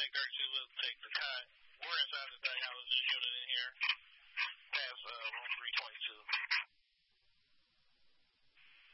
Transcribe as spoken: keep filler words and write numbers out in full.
take Dirk to little take the cut. We're inside the dugout, just shooting